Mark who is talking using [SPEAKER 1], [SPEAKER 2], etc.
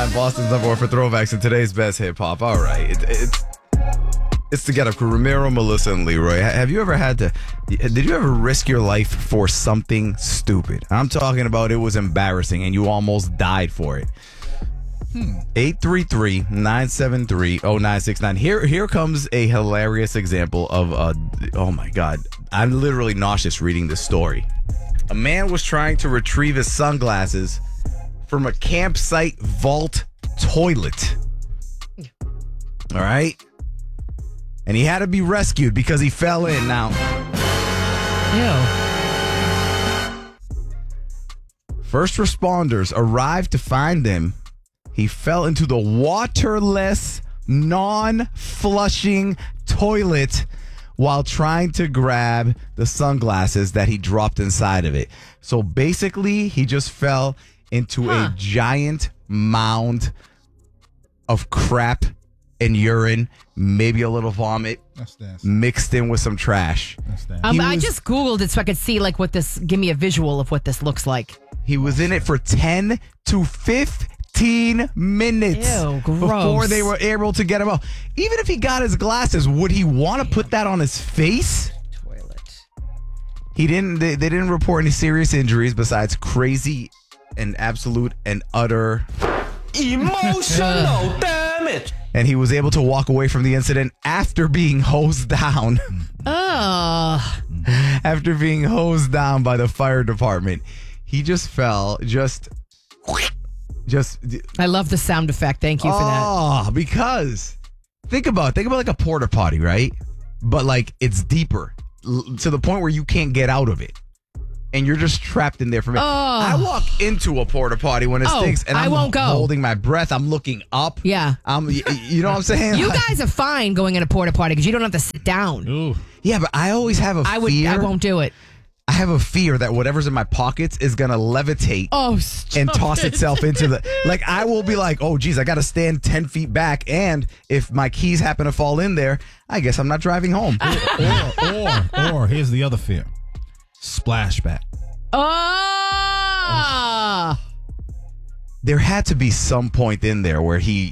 [SPEAKER 1] 619, Boston's number one for throwbacks and today's best hip hop. All right. It's the Get Up Crew. Ramiro, Melissa, and Leroy. Have you ever did you ever risk your life for something stupid? I'm talking about it was embarrassing and you almost died for it. 833-973-0969. Here comes a hilarious example of oh my God. I'm literally nauseous reading this story. A man was trying to retrieve his sunglasses from a campsite vault toilet. All right? And he had to be rescued because he fell in. Now, first responders arrived to find him. He fell into the waterless, non-flushing toilet while trying to grab the sunglasses that he dropped inside of it. So basically, he just fell into a giant mound of crap and urine, maybe a little vomit, mixed in with some trash.
[SPEAKER 2] I just Googled it so I could see give me a visual of what this looks like.
[SPEAKER 1] He was in it for 10 to 15 minutes before they were able to get him out. Even if he got his glasses, would he want to put that on his face?
[SPEAKER 2] Toilet.
[SPEAKER 1] They didn't report any serious injuries besides crazy and absolute and utter
[SPEAKER 3] emotional damage.
[SPEAKER 1] And he was able to walk away from the incident after being hosed down. After being hosed down by the fire department. He just fell, just.
[SPEAKER 2] I love the sound effect. Thank you for that.
[SPEAKER 1] Oh, because think about like a porta potty, right? But like it's deeper to the point where you can't get out of it. And you're just trapped in there for me. I walk into a porta potty when it stinks, and I won't go. Holding my breath. I'm looking up.
[SPEAKER 2] Yeah.
[SPEAKER 1] You know what I'm saying?
[SPEAKER 2] You guys are fine going in a porta potty because you don't have to sit down.
[SPEAKER 4] Ooh.
[SPEAKER 1] Yeah, but I always have a fear.
[SPEAKER 2] I won't do it.
[SPEAKER 1] I have a fear that whatever's in my pockets is going to levitate and toss itself into the... Like, I will be like, oh, geez, I got to stand 10 feet back. And if my keys happen to fall in there, I guess I'm not driving home.
[SPEAKER 4] Or here's the other fear. Splashback.
[SPEAKER 2] Oh!
[SPEAKER 1] There had to be some point in there where he